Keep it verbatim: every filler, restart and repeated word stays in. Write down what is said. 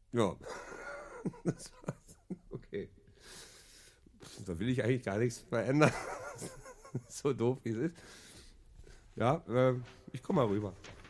Ja. Das war's. Okay. Da will ich eigentlich gar nichts verändern. So doof wie es ist. Ja, äh, ich komme mal rüber.